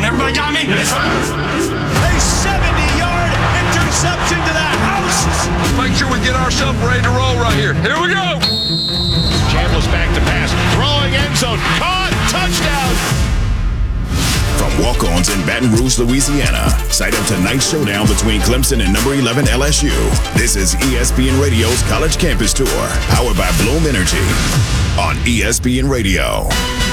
Everybody got me? A 70-yard interception to the house. Make sure we get ourselves ready to roll right here. Here we go. Chambliss back to pass. Throwing end zone. Caught. Touchdown. From walk-ons in Baton Rouge, Louisiana, site of tonight's showdown between Clemson and number 11 LSU. This is ESPN Radio's College Campus Tour, powered by Bloom Energy on ESPN Radio.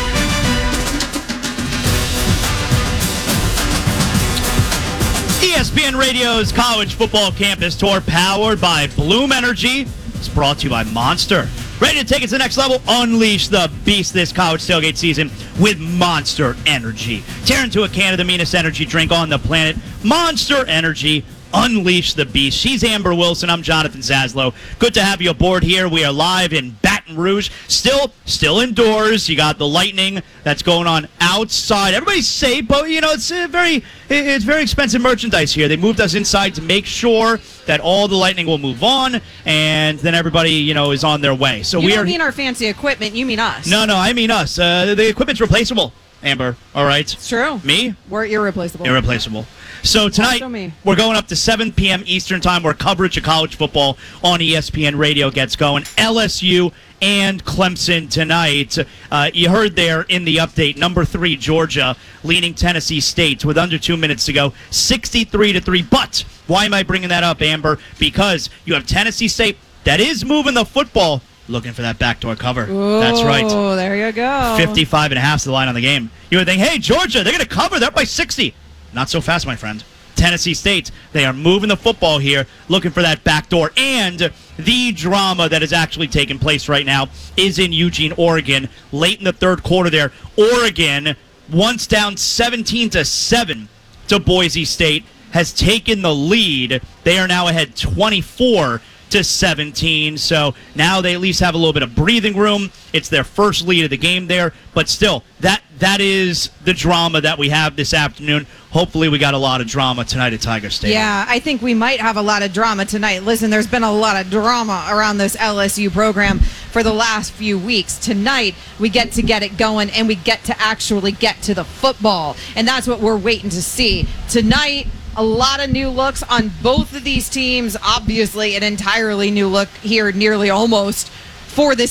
ESPN Radio's College Football Campus Tour, powered by Bloom Energy. It's brought to you by Monster. Ready to take it to the next level? Unleash the beast this college tailgate season with Monster Energy. Tear into a can of the meanest energy drink on the planet. Monster Energy. Unleash the beast. She's Amber Wilson. I'm Jonathan Zaslow. Good to have you aboard here. We are live in Baton Rouge. Still indoors. You got the lightning that's going on outside. Everybody's safe, but it's very expensive merchandise here. They moved us inside to make sure that all the lightning will move on, and then everybody is on their way. So you we don't are. mean our fancy equipment. You mean us. No, I mean us. The equipment's replaceable, Amber. All right. It's true. Me? We're irreplaceable. Irreplaceable. So tonight, we're going up to 7 p.m. Eastern Time where coverage of college football on ESPN Radio gets going. LSU and Clemson tonight. You heard there in the update, number 3, Georgia, leading Tennessee State with under 2 minutes to go, 63-3. But why am I bringing that up, Amber? Because you have Tennessee State that is moving the football, looking for that backdoor cover. Ooh, that's right. Oh, there you go. 55.5 is the line on the game. You would think, hey, Georgia, they're going to cover. They're up by 60. Not so fast, my friend. Tennessee State, they are moving the football here, looking for that backdoor. And the drama that is actually taking place right now is in Eugene, Oregon. Late in the third quarter there, Oregon, once down 17-7 to Boise State, has taken the lead. They are now ahead 24-17. So now they at least have a little bit of breathing room. It's their first lead of the game there. But still, that is the drama that we have this afternoon. Hopefully we got a lot of drama tonight at Tiger Stadium. Yeah, I think we might have a lot of drama tonight. Listen, there's been a lot of drama around this LSU program for the last few weeks. Tonight, we get it going, and we get to actually get to the football. And that's what we're waiting to see. Tonight, a lot of new looks on both of these teams. Obviously, an entirely new look here, nearly almost, for this